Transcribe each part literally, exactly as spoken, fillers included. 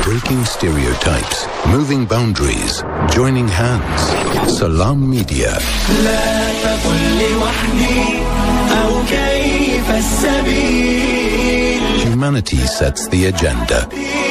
Breaking stereotypes, moving boundaries, joining hands. Salam Media. Humanity sets the agenda.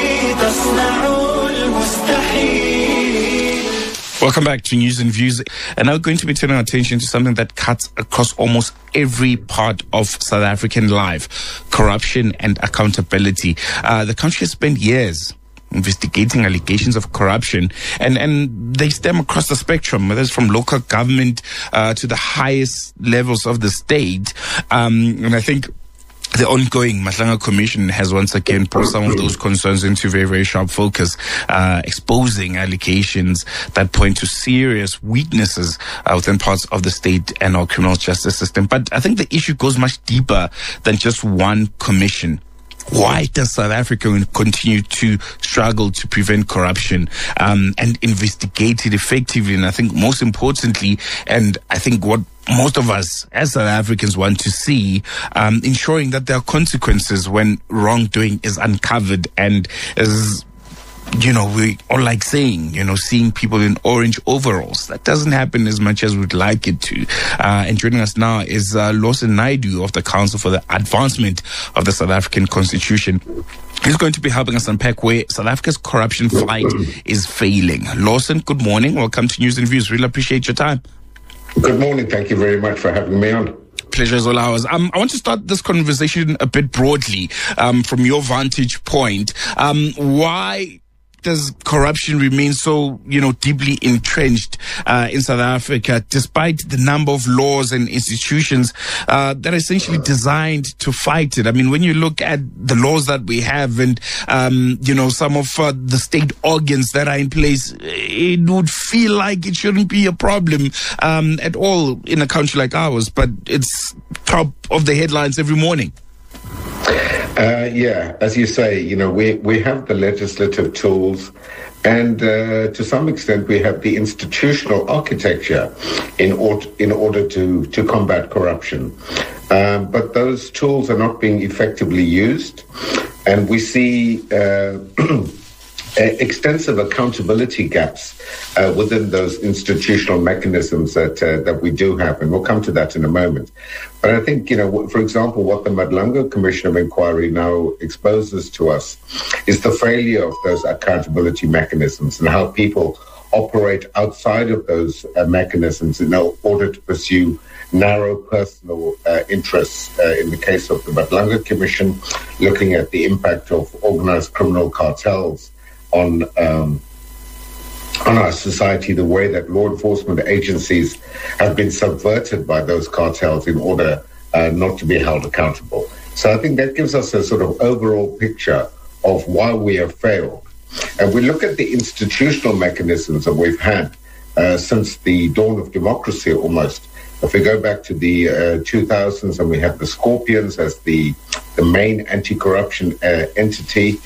Welcome back to News and Views. And now we're going to be turning our attention to something that cuts across almost every part of South African life: corruption and accountability. Uh, the country has spent years investigating allegations of corruption, and, and they stem across the spectrum, whether it's from local government uh, to the highest levels of the state. Um, and I think the ongoing Matlanga Commission has once again put some of those concerns into very, very sharp focus, uh, exposing allegations that point to serious weaknesses uh, within parts of the state and our criminal justice system. But I think the issue goes much deeper than just one commission. Why does South Africa continue to struggle to prevent corruption um, and investigate it effectively? And I think most importantly, and I think what most of us as South Africans want to see, um, ensuring that there are consequences when wrongdoing is uncovered. And as you know, we all like saying, you know, seeing people in orange overalls. That doesn't happen as much as we'd like it to. Uh, and joining us now is uh, Lawson Naidoo of the Council for the Advancement of the South African Constitution. He's going to be helping us unpack where South Africa's corruption fight is failing. Lawson, good morning. Welcome to News and Views. Really appreciate your time. Good morning. Thank you very much for having me on. Pleasure is all ours. Um, I want to start this conversation a bit broadly, um, from your vantage point. Um, why does corruption remain so, you know, deeply entrenched uh, in South Africa, despite the number of laws and institutions uh, that are essentially designed to fight it? I mean, when you look at the laws that we have and, um, you know, some of uh, the state organs that are in place, it would feel like it shouldn't be a problem um, at all in a country like ours, but it's top of the headlines every morning. Uh, yeah, as you say, you know, we, we have the legislative tools and uh, to some extent we have the institutional architecture in, or, in order to, to combat corruption. Um, but those tools are not being effectively used, and we see uh, extensive accountability gaps uh, within those institutional mechanisms that uh, that we do have, and we'll come to that in a moment. But I think, you know, for example, what the Madlanga Commission of Inquiry now exposes to us is the failure of those accountability mechanisms and how people operate outside of those uh, mechanisms in order to pursue narrow personal uh, interests. Uh, in the case of the Madlanga Commission, looking at the impact of organized criminal cartels on um, on our society, the way that law enforcement agencies have been subverted by those cartels in order uh, not to be held accountable. So I think that gives us a sort of overall picture of why we have failed. And we look at the institutional mechanisms that we've had uh, since the dawn of democracy almost. If we go back to the uh, two thousands, and we have the Scorpions as the, the main anti-corruption uh, entity,